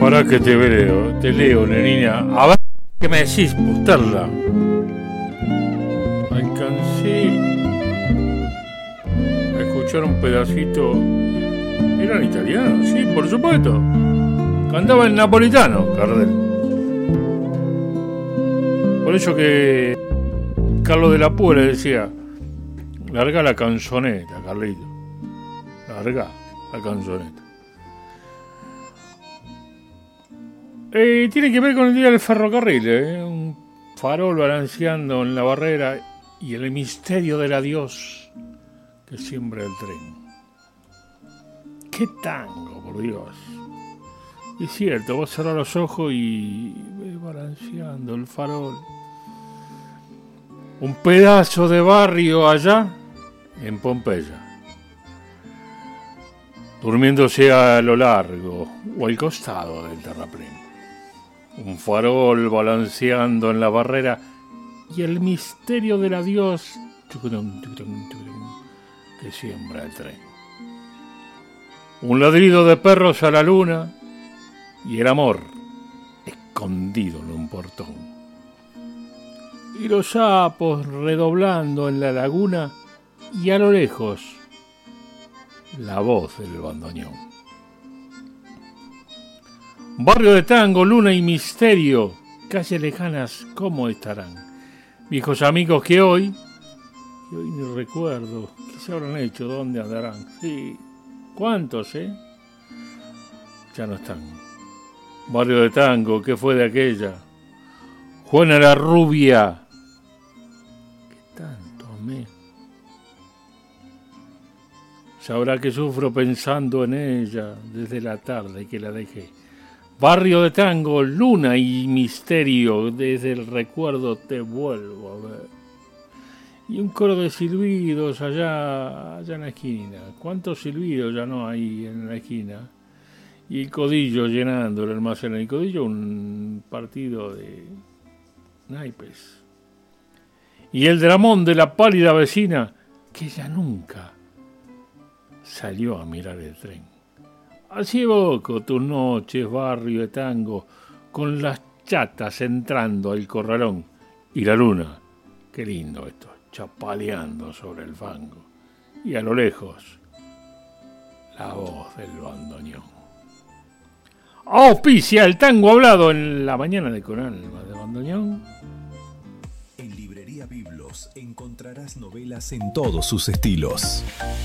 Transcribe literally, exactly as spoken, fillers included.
Para que te leo, te leo, nenina. A ver qué me decís, Pusterla. Alcancé a escuchar un pedacito. ¿Eran italianos? Sí, por supuesto. Cantaba en napolitano, Gardel. Por eso que Carlos de la Puebla decía: larga la canzoneta, Carlito. Larga la canzoneta. Eh, tiene que ver con el día del ferrocarril, ¿eh? Un farol balanceando en la barrera y el misterio del adiós que siembra el tren. ¡Qué tango, por Dios! Y es cierto, vos cerrás los ojos y ves balanceando el farol. Un pedazo de barrio allá en Pompeya, durmiéndose a lo largo o al costado del terraplén. Un farol balanceando en la barrera y el misterio del adiós que siembra el tren. Un ladrido de perros a la luna y el amor escondido en un portón. Y los sapos redoblando en la laguna y a lo lejos la voz del bandoneón. Barrio de tango, luna y misterio, calles lejanas, ¿cómo estarán? Viejos amigos que hoy, que hoy ni recuerdo, ¿qué se habrán hecho? ¿Dónde andarán? Sí, ¿cuántos, eh? Ya no están. Barrio de tango, ¿qué fue de aquella? Juana la rubia, que tanto amé. Sabrá que sufro pensando en ella desde la tarde que la dejé. Barrio de tango, luna y misterio, desde el recuerdo te vuelvo a ver. Y un coro de silbidos allá, allá en la esquina. ¿Cuántos silbidos ya no hay en la esquina? Y el Codillo llenando el almacén. El Codillo, un partido de naipes. Y el dramón de la pálida vecina, que ella nunca salió a mirar el tren. Así evoco tus noches, barrio de tango, con las chatas entrando al corralón y la luna, qué lindo esto, chapaleando sobre el fango. Y a lo lejos, la voz del bandoneón. Auspicia el tango hablado en la mañana de Con Alma de Bandoneón. En Librería Biblos encontrarás novelas en todos sus estilos.